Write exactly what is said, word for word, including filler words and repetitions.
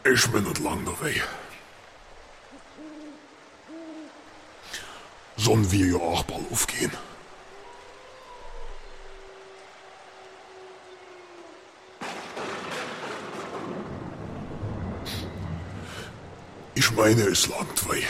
Ich bin nicht lang dabei. Sollen wir ja auch bald aufgehen? Ich meine, es langt wei.